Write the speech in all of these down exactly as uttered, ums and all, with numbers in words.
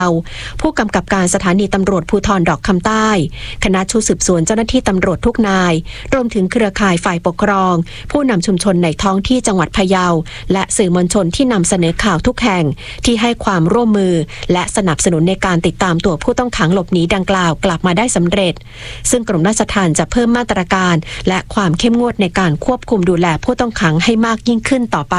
ผู้กำกับการสถานีตำรวจภูธรดอกคำใต้คณะชุดสืบสวนเจ้าหน้าที่ตำรวจทุกนายรวมถึงเครือข่ายฝ่ายปกครองผู้นำชุมชนในท้องที่จังหวัดพะเยาและสื่อมวลชนที่นำเสนอข่าวทุกแห่งที่ให้ความร่วมมือและสนับสนุนในการติดตามตัวผู้ต้องขังหลบหนีดังกล่าวกลับมาได้สำเร็จซึ่งกรมราชทัณฑ์จะเพิ่มมาตรการและความเข้มงวดในการควบคุมดูแลผู้ต้องขังให้มากยิ่งขึ้นต่อไป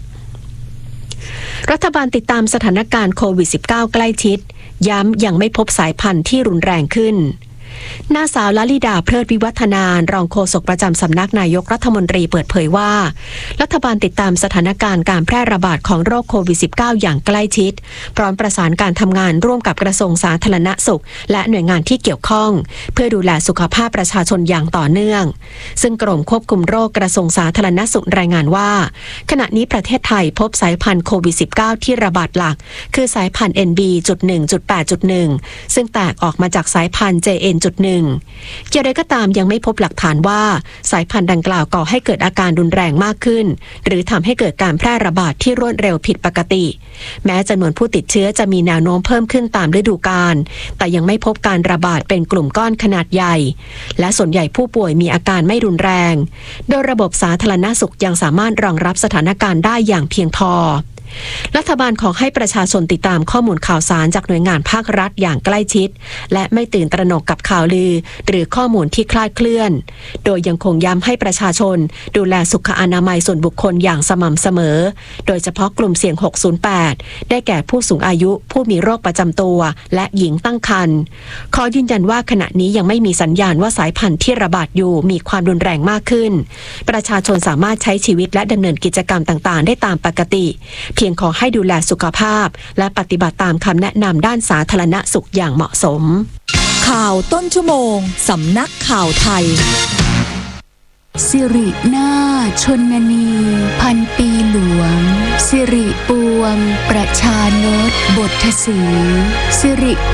รัฐบาลติดตามสถานการณ์โควิด สิบเก้า ใกล้ชิดย้ำยังไม่พบสายพันธุ์ที่รุนแรงขึ้นนางสาวลลิดาเพลิดวิวัฒนารองโฆษกประจำสำนักนายกรัฐมนตรีเปิดเผยว่ารัฐบาลติดตามสถานการณ์การแพร่ระบาดของโรคโควิด สิบเก้า อย่างใกล้ชิดพร้อมประสานการทำงานร่วมกับกระทรวงสาธารณสุขและหน่วยงานที่เกี่ยวข้องเพื่อดูแลสุขภาพประชาชนอย่างต่อเนื่องซึ่งกรมควบคุมโรคกระทรวงสาธารณสุขรายงานว่าขณะนี้ประเทศไทยพบสายพันธุ์โควิด สิบเก้า ที่ระบาดหลักคือสายพันธุ์ เอ็น บี จุด หนึ่ง จุด แปด จุด หนึ่ง ซึ่งแตกออกมาจากสายพันธุ์ เจ เอ็น จุด หนึ่งอย่างไรก็ตามยังไม่พบหลักฐานว่าสายพันธุ์ดังกล่าวก่อให้เกิดอาการรุนแรงมากขึ้นหรือทำให้เกิดการแพร่ระบาดที่รวดเร็วผิดปกติแม้จำนวนผู้ติดเชื้อจะมีแนวโน้มเพิ่มขึ้นตามฤดูกาลแต่ยังไม่พบการระบาดเป็นกลุ่มก้อนขนาดใหญ่และส่วนใหญ่ผู้ป่วยมีอาการไม่รุนแรงโดยระบบสาธารณสุขยังสามารถรองรับสถานการณ์ได้อย่างเพียงพอรัฐบาลขอให้ประชาชนติดตามข้อมูลข่าวสารจากหน่วยงานภาครัฐอย่างใกล้ชิดและไม่ตื่นตระหนกกับข่าวลือหรือข้อมูลที่คลาดเคลื่อนโดยยังคงย้ำให้ประชาชนดูแลสุขอนามัยส่วนบุคคลอย่างสม่ำเสมอโดยเฉพาะกลุ่มเสี่ยงหกศูนย์แปดได้แก่ผู้สูงอายุผู้มีโรคประจำตัวและหญิงตั้งครรภ์ขอยืนยันว่าขณะนี้ยังไม่มีสัญญาณว่าสายพันธุ์ที่ระบาดอยู่มีความรุนแรงมากขึ้นประชาชนสามารถใช้ชีวิตและดำเนินกิจกรรมต่างๆได้ตามปกติเพียงขอให้ดูแลสุขภาพและปฏิบัติตามคำแนะนำด้านสาธารณสุขอย่างเหมาะสมข่าวต้นชั่วโมงสำนักข่าวไทยสิรินาถชนนีพันปีหลวงสิริปวงประชานตบทสีสิริ